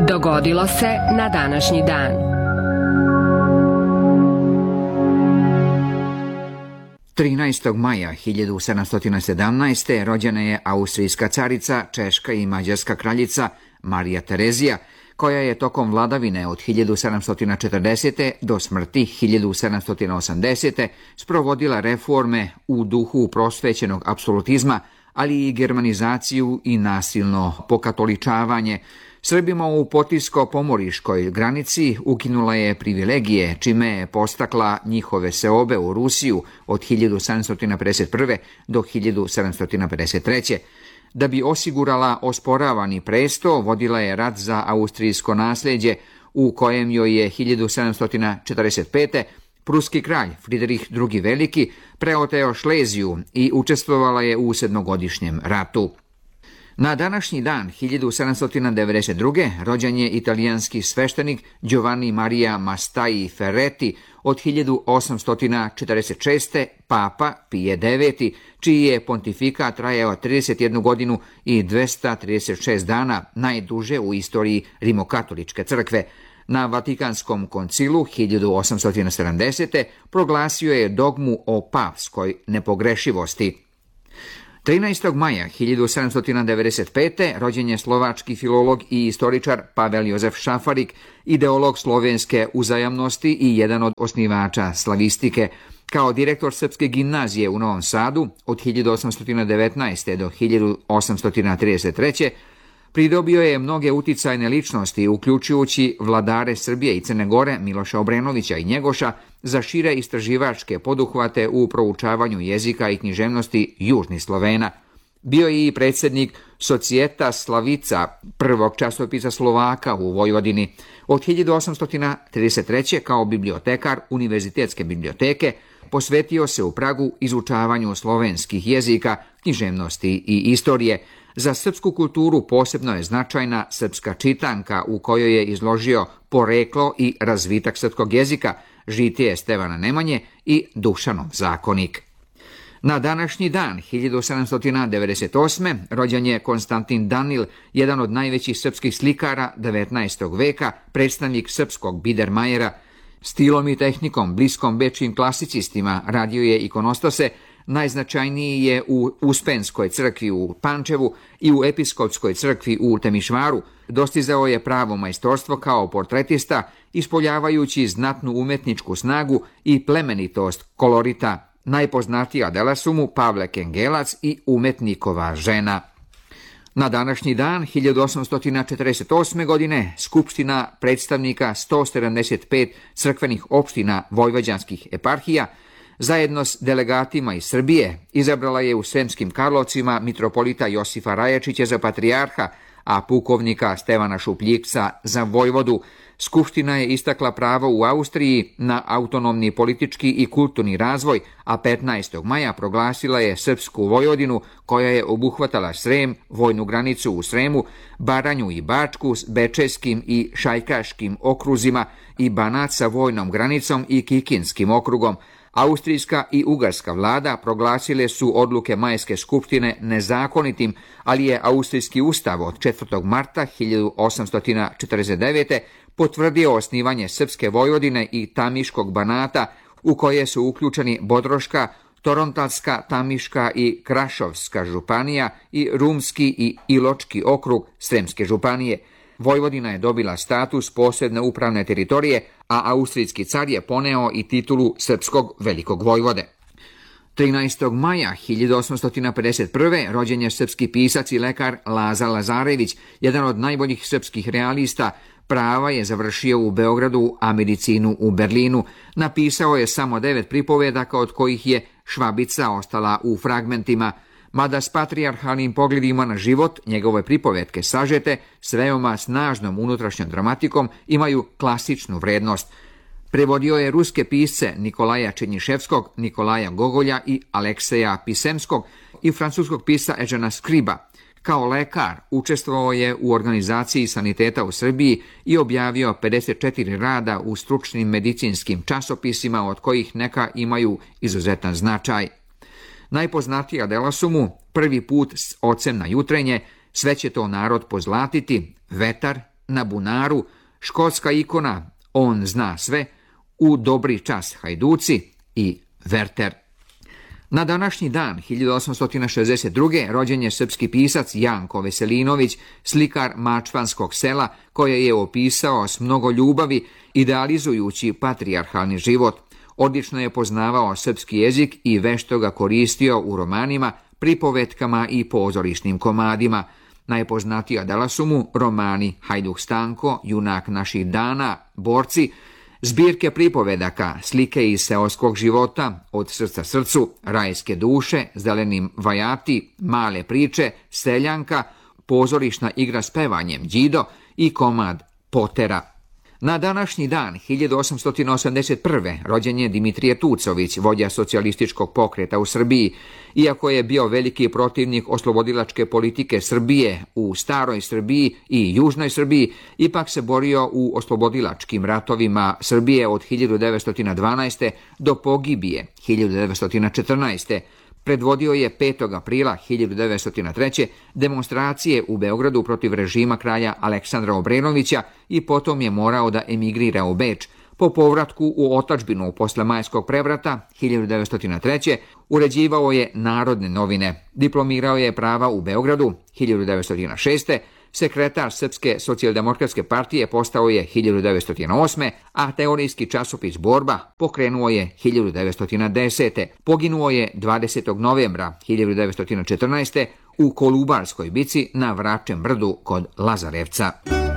Dogodilo se na današnji dan. Maja 1717. rođena je austrijska carica, češka i mađarska kraljica Marija Terezija, koja je tokom vladavine od 1740. do smrti 1780. sprovodila reforme u duhu prosvećenog apsolutizma, ali i germanizaciju i nasilno pokatoličavanje. Srbima u Potisko-pomoriškoj granici ukinula je privilegije, čime je postakla njihove seobe u Rusiju od 1751. do 1753. Da bi osigurala osporavani presto, vodila je rat za austrijsko nasljeđe, u kojem joj je 1745. pruski kralj Friedrich II. Veliki preoteo Šleziju i učestvovala je u sedmogodišnjem ratu. Na današnji dan 1792. rođen je italijanski sveštenik Giovanni Maria Mastai Ferretti, od 1846. papa Pije IX, čiji je pontifikat trajao 31 godinu i 236 dana, najduže u istoriji Rimokatoličke crkve. Na Vatikanskom koncilu 1870. proglasio je dogmu o papskoj nepogrešivosti. 13. maja 1795. rođen je slovački filolog i istoričar Pavel Jozef Šafarik, ideolog slovenske uzajamnosti i jedan od osnivača slavistike. Kao direktor Srpske gimnazije u Novom Sadu od 1819. do 1833. pridobio je mnoge uticajne ličnosti, uključujući vladare Srbije i Crne Gore Miloša Obrenovića i Njegoša, za šire istraživačke poduhvate u proučavanju jezika i književnosti južnih Slovena. Bio je i predsjednik Societa Slavica, prvog časopisa Slovaka u Vojvodini. Od 1833. kao bibliotekar Univerzitetske biblioteke posvetio se u Pragu izučavanju slovenskih jezika, književnosti i istorije. Za srpsku kulturu posebno je značajna Srpska čitanka, u kojoj je izložio poreklo i razvitak srpskog jezika, žitije Stevana Nemanje i Dušanov zakonik. Na današnji dan 1798. rođen je Konstantin Danil, jedan od najvećih srpskih slikara 19. veka, predstavnik srpskog Biedermajera. Stilom i tehnikom bliskom bečkim klasicistima radio je ikonostase. Najznačajniji je u Uspenskoj crkvi u Pančevu i u Episkopskoj crkvi u Temišvaru. Dostizao je pravo majstorstvo kao portretista, ispoljavajući znatnu umetničku snagu i plemenitost kolorita. Najpoznatija dela su mu Pavle Kengelac i Umetnikova žena. Na današnji dan 1848. godine Skupština predstavnika 175 crkvenih opština vojvođanskih eparhija zajedno s delegatima iz Srbije izabrala je u Sremskim Karlovcima mitropolita Josifa Rajačića za patrijarha, a pukovnika Stevana Šupljikca za vojvodu. Skupština je istakla pravo u Austriji na autonomni politički i kulturni razvoj, a 15. maja proglasila je Srpsku Vojvodinu, koja je obuhvatala Srem, vojnu granicu u Sremu, Baranju i Bačku s Bečejskim i Šajkaškim okruzima i Banat sa vojnom granicom i Kikinskim okrugom. Austrijska i ugarska vlada proglasile su odluke Majske skupštine nezakonitim, ali je Austrijski ustav od 4. marta 1849. potvrdio osnivanje Srpske Vojvodine i Tamiškog Banata, u koje su uključeni Bodroška, Torontalska, Tamiška i Krašovska županija i Rumski i Iločki okrug Sremske županije. Vojvodina je dobila status posebne upravne teritorije, a austrijski car je poneo i titulu srpskog velikog vojvode. 13. maja 1851. rođen je srpski pisac i lekar Laza Lazarević, jedan od najboljih srpskih realista. Prava je završio u Beogradu, a medicinu u Berlinu. Napisao je samo 9 pripovedaka, od kojih je Švabica ostala u fragmentima. Mada s patrijarhalnim pogledima na život, njegove pripovetke sažete s veoma snažnom unutrašnjom dramatikom imaju klasičnu vrednost. Prevodio je ruske pisce Nikolaja Čenjiševskog, Nikolaja Gogolja i Alekseja Pisemskog i francuskog pisca Ežena Skriba. Kao lekar učestvovao je u organizaciji saniteta u Srbiji i objavio 54 rada u stručnim medicinskim časopisima, od kojih neka imaju izuzetan značaj. Najpoznatija dela su mu Prvi put s ocem na jutrenje, Sve će to narod pozlatiti, Vetar, na bunaru, školska ikona On zna sve, U dobri čas hajduci i Werther. Na današnji dan, 1862. rođen je srpski pisac Janko Veselinović, slikar mačvanskog sela, koje je opisao s mnogo ljubavi, idealizujući patrijarhalni život. Odlično je poznavao srpski jezik i vešto ga koristio u romanima, pripovetkama i pozorišnim komadima. Najpoznatija dela su mu romani Hajduk Stanko, Junak naših dana, Borci, zbirke pripovedaka, slike iz seoskog života, Od srca srcu, Rajske duše, Zelenim vajati, Male priče, Seljanka, pozorišna igra s pevanjem Đido i komad Potera. Na današnji dan, 1881. rođen je Dimitrije Tucović, vođa socijalističkog pokreta u Srbiji. Iako je bio veliki protivnik oslobodilačke politike Srbije u staroj Srbiji i južnoj Srbiji, ipak se borio u oslobodilačkim ratovima Srbije od 1912. do pogibije 1914. Predvodio je 5. aprila 1903. demonstracije u Beogradu protiv režima kralja Aleksandra Obrenovića i potom je morao da emigrira u Beč. Po povratku u otadžbinu posle Majskog prevrata 1903. uređivao je Narodne novine. Diplomirao je prava u Beogradu 1906. Sekretar Srpske socijaldemokratske partije postao je 1908. a teorijski časopis Borba pokrenuo je 1910. Poginuo je 20. novembra 1914. u Kolubarskoj bici na Vračem brdu kod Lazarevca.